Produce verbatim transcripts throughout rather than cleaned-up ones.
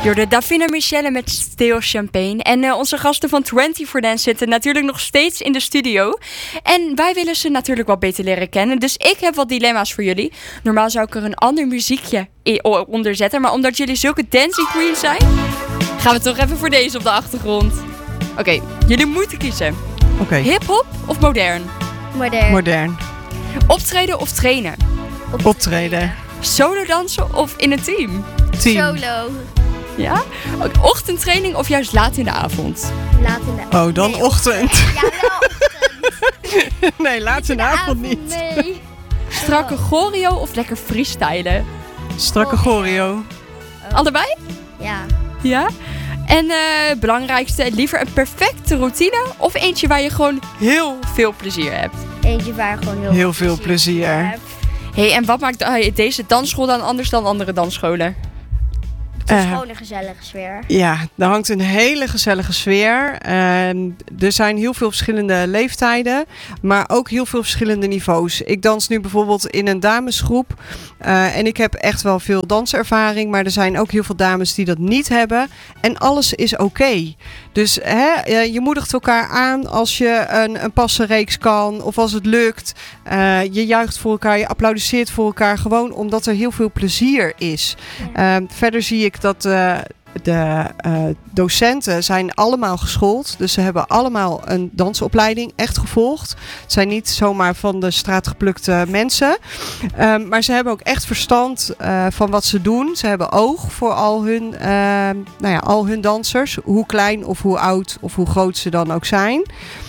Jorde Davina Michelle met Steel Champagne. En uh, onze gasten van twenty-four Dance zitten natuurlijk nog steeds in de studio. En wij willen ze natuurlijk wat beter leren kennen. Dus ik heb wat dilemma's voor jullie. Normaal zou ik er een ander muziekje onder zetten. Maar omdat jullie zulke dancing queens zijn, gaan we toch even voor deze op de achtergrond. Oké, okay, jullie moeten kiezen. Okay. Hip-hop of modern? Modern. Modern. Optreden of trainen? Optreden. Optreden. Solo dansen of in een team? Team. Solo. Ja? Ochtendtraining of juist laat in de avond? Laat in de avond. Oh, dan nee, ochtend. Ja, wel ochtend. Nee, laat in de, de avond, avond niet. Nee. Strakke choreo of lekker freestylen? Strakke choreo. Oh. Allebei? Ja. Ja? En uh, belangrijkste, liever een perfecte routine of eentje waar je gewoon heel veel plezier hebt? Eentje waar je gewoon heel, heel veel plezier, plezier hebt. Hey, en wat maakt uh, deze dansschool dan anders dan andere dansscholen? Het is Uh, gewoon een gezellige sfeer. Ja, er hangt een hele gezellige sfeer. Uh, er zijn heel veel verschillende leeftijden, maar ook heel veel verschillende niveaus. Ik dans nu bijvoorbeeld in een damesgroep uh, en ik heb echt wel veel danservaring, maar er zijn ook heel veel dames die dat niet hebben. En alles is oké. Okay. Dus hè, je moedigt elkaar aan als je een, een passenreeks kan of als het lukt. Uh, je juicht voor elkaar, je applaudisseert voor elkaar gewoon omdat er heel veel plezier is. Ja. Uh, verder zie ik dat uh, de uh, docenten zijn allemaal geschoold. Dus ze hebben allemaal een dansopleiding echt gevolgd. Het zijn niet zomaar van de straat geplukte mensen. Uh, maar ze hebben ook echt verstand uh, van wat ze doen. Ze hebben oog voor al hun, uh, nou ja, al hun dansers. Hoe klein of hoe oud of hoe groot ze dan ook zijn.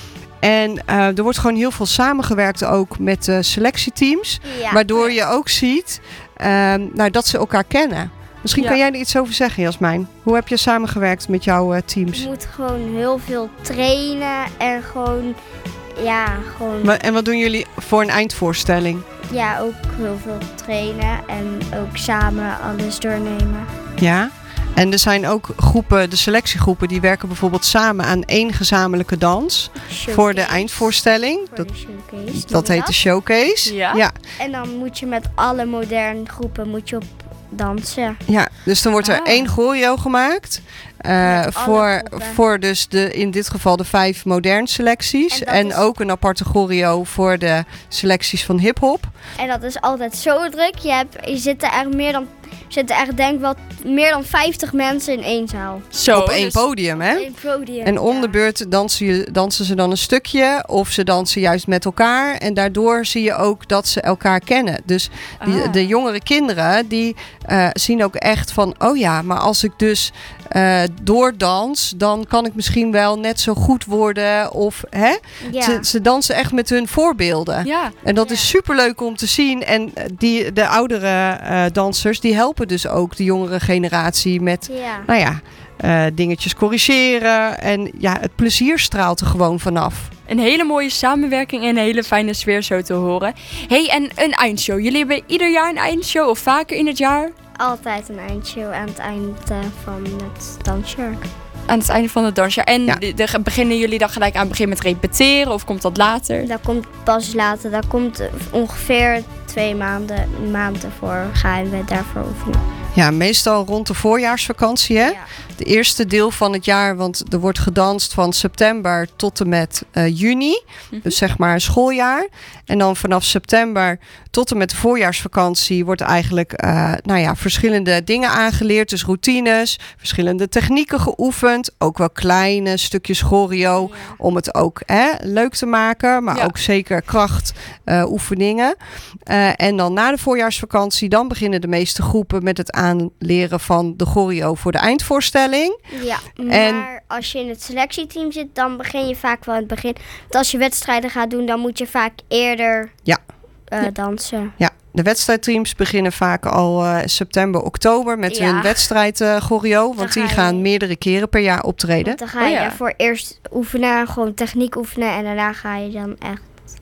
En uh, er wordt gewoon heel veel samengewerkt ook met uh, selectieteams. Ja. Waardoor je ook ziet uh, nou, dat ze elkaar kennen. Misschien ja. kan jij er iets over zeggen, Jasmijn. Hoe heb je samengewerkt met jouw uh, teams? Je moet gewoon heel veel trainen en gewoon, ja, gewoon... Maar, en wat doen jullie voor een eindvoorstelling? Ja, ook heel veel trainen en ook samen alles doornemen. Ja, en er zijn ook groepen, de selectiegroepen, die werken bijvoorbeeld samen aan één gezamenlijke dans. Showcase. Voor de eindvoorstelling. Voor dat de showcase, dat heet dat? de showcase. Ja. ja. En dan moet je met alle moderne groepen moet je op dansen. Ja, dus dan wordt er ah. één choreo gemaakt. Uh, voor, voor dus de, in dit geval de vijf modern selecties. En, en is... ook een aparte choreo voor de selecties van hiphop. En dat is altijd zo druk. Je, hebt, je zit er echt meer dan... zitten echt denk ik wel meer dan vijftig mensen in één zaal. Zo, op één dus podium, hè? Één podium, en om ja. de beurt dansen, je, dansen ze dan een stukje of ze dansen juist met elkaar. En daardoor zie je ook dat ze elkaar kennen. Dus die, ah. de jongere kinderen die uh, zien ook echt van, oh ja, maar als ik dus uh, doordans, dan kan ik misschien wel net zo goed worden. Of hè? Ja. Ze, ze dansen echt met hun voorbeelden. Ja. En dat ja. is superleuk om te zien. En die, de oudere uh, dansers, die helpen dus ook de jongere generatie met, ja. nou ja, uh, dingetjes corrigeren. En ja, het plezier straalt er gewoon vanaf. Een hele mooie samenwerking en een hele fijne sfeer zo te horen. Hey, en een eindshow. Jullie hebben ieder jaar een eindshow of vaker in het jaar? Altijd een eindshow aan het eind uh, van het dansjaar. Aan het einde van het dansjaar. En ja. de, de, beginnen jullie dan gelijk aan het begin met repeteren of komt dat later? Dat komt pas later. Dat komt ongeveer twee maanden, maanden voor gaan we daarvoor oefenen. Ja, meestal rond de voorjaarsvakantie, hè? Ja. De eerste deel van het jaar, want er wordt gedanst van september tot en met uh, juni. Mm-hmm. Dus zeg maar schooljaar. En dan vanaf september tot en met de voorjaarsvakantie wordt eigenlijk uh, nou ja, verschillende dingen aangeleerd. Dus routines, verschillende technieken geoefend. Ook wel kleine stukjes choreo ja. om het ook hè, leuk te maken. Maar ja. ook zeker kracht uh, oefeningen. Uh, en dan na de voorjaarsvakantie, dan beginnen de meeste groepen met het aanleren van de choreo voor de eindvoorstelling. Ja, maar en als je in het selectieteam zit, dan begin je vaak wel in het begin. Want als je wedstrijden gaat doen, dan moet je vaak eerder ja. uh, dansen. Ja, de wedstrijdteams beginnen vaak al uh, september, oktober met ja. hun wedstrijd uh, choreo. Want die gaan je... meerdere keren per jaar optreden. Want dan ga je oh, ja. ervoor eerst oefenen, gewoon techniek oefenen. En daarna ga je dan echt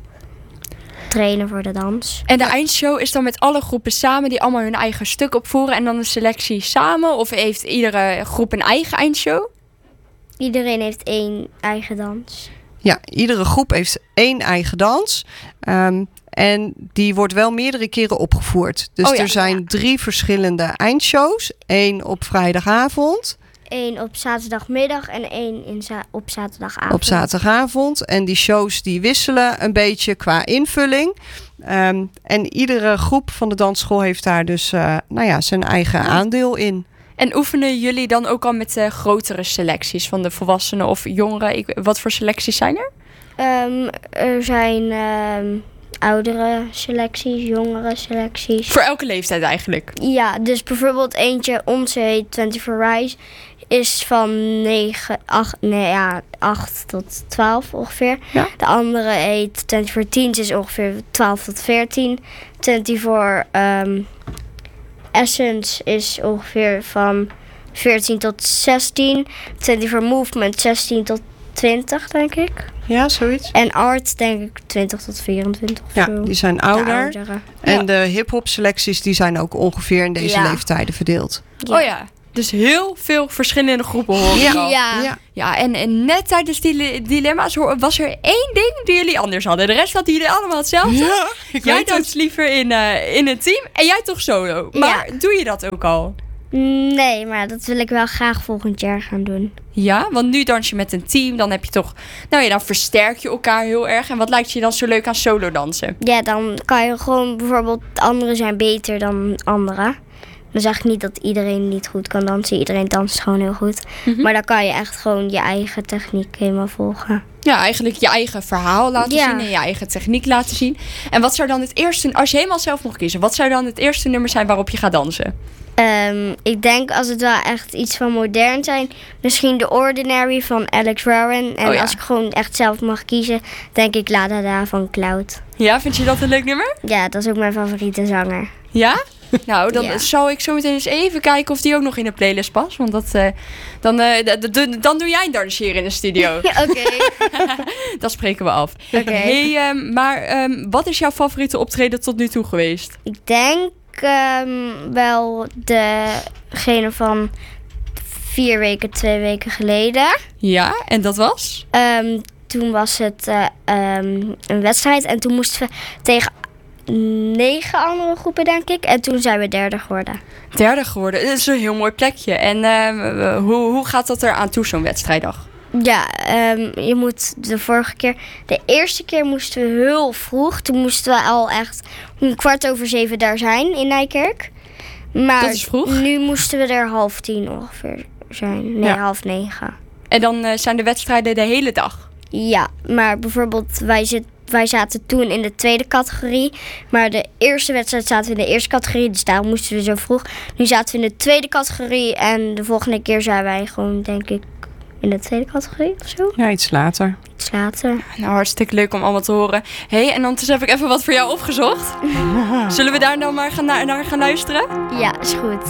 trainen voor de dans. En de eindshow is dan met alle groepen samen die allemaal hun eigen stuk opvoeren en dan de selectie samen? Of heeft iedere groep een eigen eindshow? Iedereen heeft één eigen dans. Ja, iedere groep heeft één eigen dans. Um, En die wordt wel meerdere keren opgevoerd. Dus Oh ja, er zijn ja. drie verschillende eindshows. Eén op vrijdagavond, Eén op zaterdagmiddag en één in za- op zaterdagavond. op zaterdagavond. En die shows die wisselen een beetje qua invulling. Um, en iedere groep van de dansschool heeft daar dus uh, nou ja, zijn eigen aandeel in. En oefenen jullie dan ook al met uh, grotere selecties van de volwassenen of jongeren? Ik, wat voor selecties zijn er? Um, er zijn um, oudere selecties, jongere selecties. Voor elke leeftijd eigenlijk? Ja, dus bijvoorbeeld eentje, onze heet vierentwintig Rise, is van negen, acht, nee, ja, acht tot twaalf ongeveer. Ja. De andere heet vierentwintig Teens, is ongeveer twaalf tot veertien. vierentwintig um, Essence is ongeveer van veertien tot zestien. vierentwintig Movement zestien tot twintig, denk ik. Ja, zoiets. En Art, denk ik, twintig tot vierentwintig of Ja, zo. die zijn De ouder. oudere. En Ja. de hip-hop selecties die zijn ook ongeveer in deze Ja. leeftijden verdeeld. Ja. Oh ja, dus heel veel verschillende groepen horen Ja. we al. Ja. Ja. Ja, en, en net tijdens die li- dilemma's hoor- was er één ding die jullie anders hadden. De rest hadden jullie allemaal hetzelfde. Ja, ik Jij weet het. danst liever in, uh, in een team en jij toch solo. Maar doe je dat ook al? Nee, maar dat wil ik wel graag volgend jaar gaan doen. Ja, want nu dans je met een team. Dan heb je toch... Nou ja, dan versterk je elkaar heel erg. En wat lijkt je dan zo leuk aan solo dansen? Ja, dan kan je gewoon bijvoorbeeld... Anderen zijn beter dan anderen. Dan zeg ik niet dat iedereen niet goed kan dansen. Iedereen danst gewoon heel goed. Mhm. Maar dan kan je echt gewoon je eigen techniek helemaal volgen. Ja, eigenlijk je eigen verhaal laten Ja. zien en je eigen techniek laten zien. En wat zou dan het eerste... Als je helemaal zelf mocht kiezen, wat zou dan het eerste nummer zijn waarop je gaat dansen? Um, ik denk als het wel echt iets van modern zijn... Misschien The Ordinary van Alex Warren. En Oh ja. als ik gewoon echt zelf mag kiezen... denk ik La Da Da van Cloud. Ja, vind je dat een leuk nummer? Ja, dat is ook mijn favoriete zanger. Ja? Nou, dan Ja. zal ik zo meteen eens even kijken of die ook nog in de playlist past. Want dat, uh, dan, uh, d- d- d- dan doe jij een dansje hier in de studio. Ja, oké. Dat spreken we af. Oké. Hey, um, maar um, wat is jouw favoriete optreden tot nu toe geweest? Ik denk um, wel degene van vier weken, twee weken geleden. Ja, en dat was? Um, toen was het uh, um, een wedstrijd en toen moesten we tegen negen andere groepen, denk ik. En toen zijn we derde geworden. Derde geworden. Dat is een heel mooi plekje. En uh, hoe, hoe gaat dat er aan toe, zo'n wedstrijddag? Ja, um, je moet de vorige keer... De eerste keer moesten we heel vroeg. Toen moesten we al echt om kwart over zeven daar zijn in Nijkerk. Maar Dat is vroeg. nu moesten we er half tien ongeveer zijn. Nee, Ja. half negen. En dan uh, zijn de wedstrijden de hele dag? Ja, maar bijvoorbeeld wij, zit, wij zaten toen in de tweede categorie. Maar de eerste wedstrijd zaten we in de eerste categorie. Dus daarom moesten we zo vroeg. Nu zaten we in de tweede categorie. En de volgende keer zijn wij gewoon, denk ik, in de tweede categorie of zo. Ja, iets later. Iets later. Nou, hartstikke leuk om allemaal te horen. Hé, hey, en ondertussen heb ik even wat voor jou opgezocht. Zullen we daar dan maar gaan na- naar gaan luisteren? Ja, is goed.